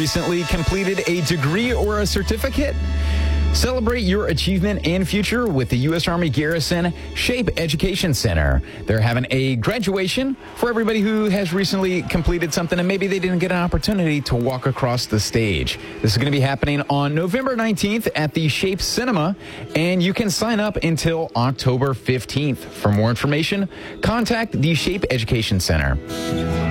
recently completed a degree or a certificate? Celebrate your achievement and future with the U.S. Army Garrison SHAPE Education Center. They're having a graduation for everybody who has recently completed something and maybe they didn't get an opportunity to walk across the stage. This is going to be happening on November 19th at the SHAPE Cinema, and you can sign up until October 15th. For more information, contact the SHAPE Education Center.